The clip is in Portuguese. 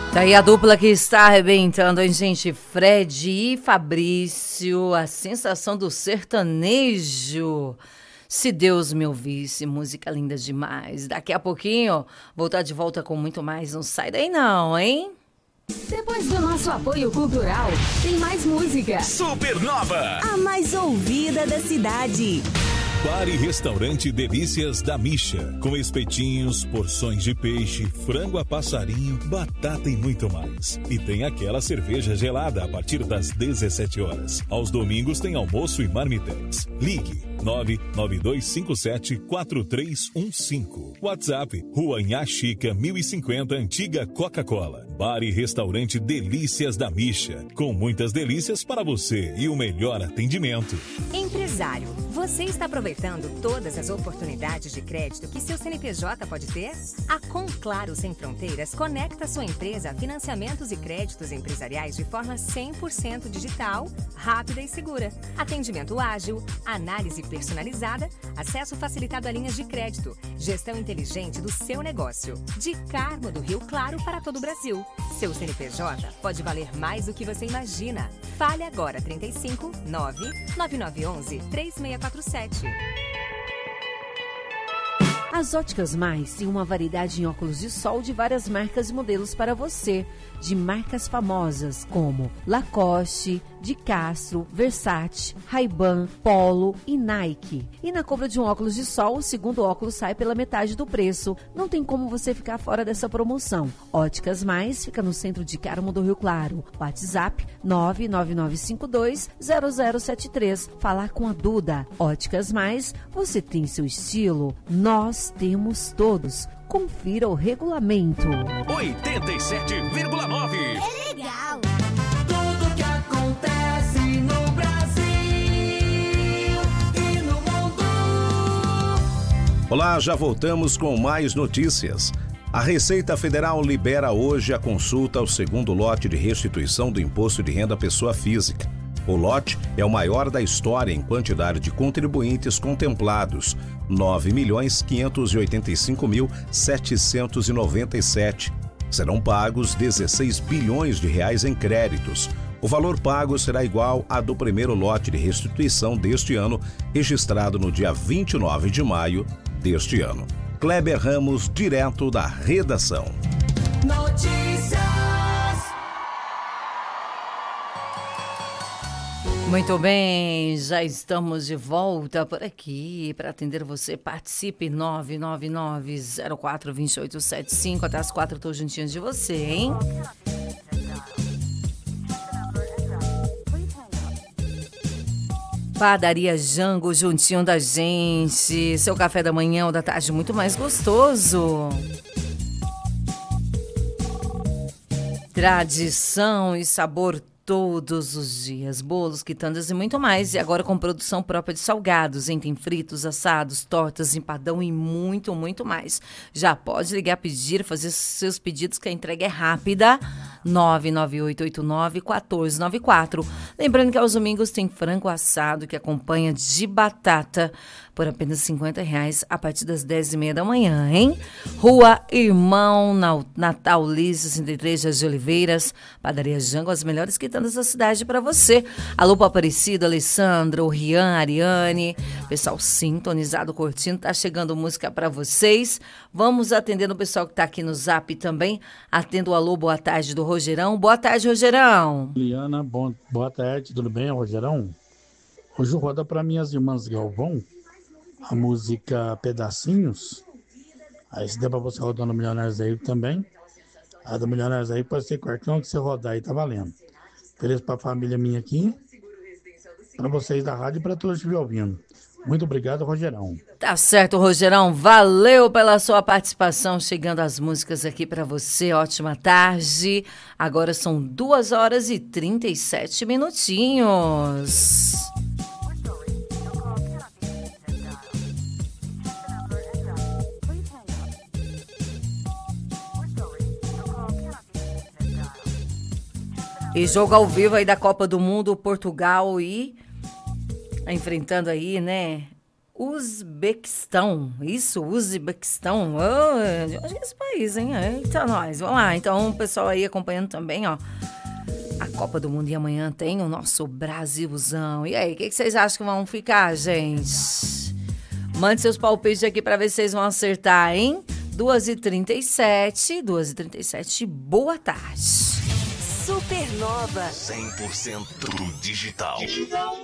Tá aí a dupla que está arrebentando, hein, gente? Fred e Fabrício, a sensação do sertanejo. Se Deus me ouvisse, música linda demais. Daqui a pouquinho, vou estar de volta com muito mais. Não sai daí não, hein? Depois do nosso apoio cultural, tem mais música. Supernova, a mais ouvida da cidade. Bar e restaurante Delícias da Misha, com espetinhos, porções de peixe, frango a passarinho, batata e muito mais. E tem aquela cerveja gelada a partir das 17 horas. Aos domingos tem almoço e marmitex. Ligue 99257-4315. WhatsApp, Rua Inhá Chica, 1050, Antiga Coca-Cola. Bar e restaurante Delícias da Misha, com muitas delícias para você e o melhor atendimento. Empresário, você está aproveitando todas as oportunidades de crédito que seu CNPJ pode ter? A Conclaro Sem Fronteiras conecta sua empresa a financiamentos e créditos empresariais de forma 100% digital, rápida e segura. Atendimento ágil, análise personalizada, acesso facilitado a linhas de crédito, gestão inteligente do seu negócio. De Carmo do Rio Claro para todo o Brasil. Seu CNPJ pode valer mais do que você imagina. Fale agora 35 99911 3647. As Óticas Mais têm uma variedade em óculos de sol de várias marcas e modelos para você, de marcas famosas como Lacoste, de Castro, Versace, Ray-Ban, Polo e Nike. E na compra de um óculos de sol, o segundo óculos sai pela metade do preço. Não tem como você ficar fora dessa promoção. Óticas Mais fica no centro de Carmo do Rio Claro. WhatsApp 999520073. Falar com a Duda. Óticas Mais, você tem seu estilo, nós temos todos. Confira o regulamento. 87,9. É legal. Tudo que acontece no Brasil e no mundo. Olá, já voltamos com mais notícias. A Receita Federal libera hoje a consulta ao segundo lote de restituição do Imposto de Renda à Pessoa Física. O lote é o maior da história em quantidade de contribuintes contemplados, 9.585.797. Serão pagos 16 bilhões de reais em créditos. O valor pago será igual ao do primeiro lote de restituição deste ano, registrado no dia 29 de maio deste ano. Kleber Ramos, direto da redação. Notícias. Muito bem, já estamos de volta por aqui para atender você. Participe 999-04-2875. Até as 4 estou juntinho de você, hein? Padaria Jango juntinho da gente. Seu café da manhã ou da tarde muito mais gostoso. Tradição e sabor todos os dias, bolos, quitandas e muito mais. E agora com produção própria de salgados, hein? Tem fritos, assados, tortas, empadão e muito, muito mais. Já pode ligar, pedir, fazer seus pedidos que a entrega é rápida. 99889-1494. Lembrando que aos domingos tem frango assado que acompanha de batata por apenas R$50 a partir das 10h30 da manhã, hein? Rua Irmão Natal Liz, 63 de Oliveiras, Padaria Jango, as melhores quitandas da cidade para você. Alô, Aparecido, Alessandro, Rian, Ariane, pessoal sintonizado, curtindo, tá chegando música para vocês. Vamos atendendo o pessoal que tá aqui no Zap também. Atendo o alô, boa tarde do Rogerão. Boa tarde, Rogerão. Liana, boa tarde, tudo bem, Rogerão? Hoje roda para minhas irmãs Galvão a música Pedacinhos. Aí se der para você rodar no Milionários aí também. A do Milionários aí pode ser qualquer um que você rodar aí, tá valendo. Feliz para a família minha aqui, para vocês da rádio e para todos que estiverem ouvindo. Muito obrigado, Rogerão. Tá certo, Rogerão. Valeu pela sua participação. Chegando as músicas aqui para você. Ótima tarde. Agora são 2h37 minutinhos. E jogo ao vivo aí da Copa do Mundo, Portugal e enfrentando aí, né, Uzbequistão. Isso, Uzbequistão. Oh, acho que é esse país, hein? Eita, nós. Vamos lá. Então, o pessoal aí acompanhando também, ó. A Copa do Mundo, e amanhã tem o nosso Brasilzão. E aí, o que vocês acham que vão ficar, gente? Mande seus palpites aqui pra ver se vocês vão acertar, hein? 2h37. 2h37. Boa tarde. Supernova. 100% digital.